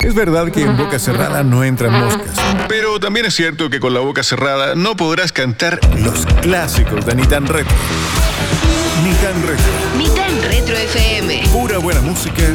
Es verdad que en boca cerrada no entran moscas, Pero también es cierto que con la boca cerrada no podrás cantar. los clásicos de Ni Tan Retro. Ni Tan Retro. Ni tan Retro FM. Pura buena música